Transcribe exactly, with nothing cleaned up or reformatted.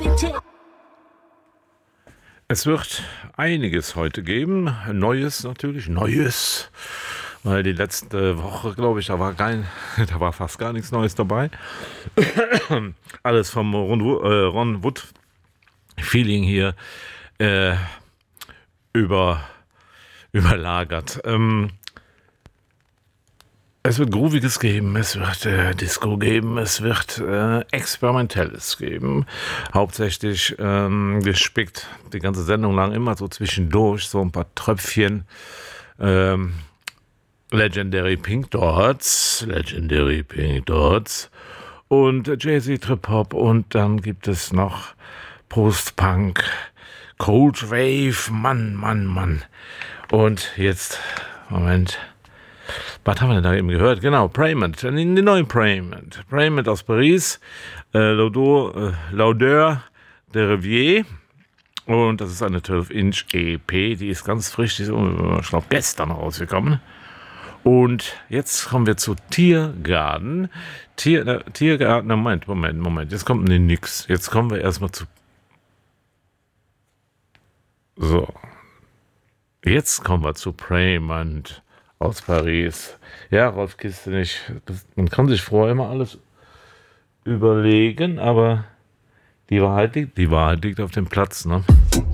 Es wird einiges heute geben, Neues natürlich, Neues, weil die letzte Woche, glaube ich, da war kein, da war fast gar nichts Neues dabei. Alles vom Ron, äh, Ron Wood Feeling hier äh, über, überlagert. Ähm, Es wird Grooviges geben, es wird äh, Disco geben, es wird äh, Experimentelles geben. Hauptsächlich ähm, gespickt die ganze Sendung lang immer so zwischendurch, so ein paar Tröpfchen. Ähm, Legendary Pink Dots, Legendary Pink Dots und Jay-Z Trip Hop und dann gibt es noch Post-Punk, Cold Wave, Mann, Mann, Mann. Und jetzt, Moment... Was haben wir denn da eben gehört? Genau, Prayment, die neue Prayment. Prayment aus Paris, äh, Laudeur, äh, Laudeur de Rivière. Und das ist eine zwölf Inch E P, die ist ganz frisch, die ist, ich glaube, gestern rausgekommen. Und jetzt kommen wir zu Tiergarten. Tier, äh, Tiergarten, Moment, Moment, Moment, jetzt kommt nee, nix. Jetzt kommen wir erstmal zu... So. Jetzt kommen wir zu Prayment aus Paris. Ja, Rolf Kiste nicht. Das, man kann sich vorher immer alles überlegen, aber die Wahrheit liegt, die Wahrheit liegt auf dem Platz, ne?